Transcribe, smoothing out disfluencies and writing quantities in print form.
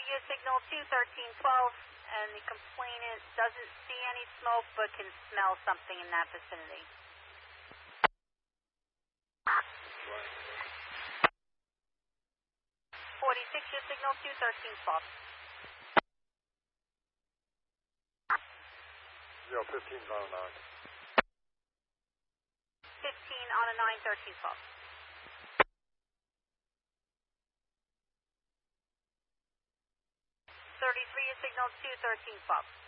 your signal 21312, and the complainant doesn't see any smoke but can smell something in that vicinity. 46, your signal 21312. 15's on a 9. 15 on a 91312. 33, your signal 21312.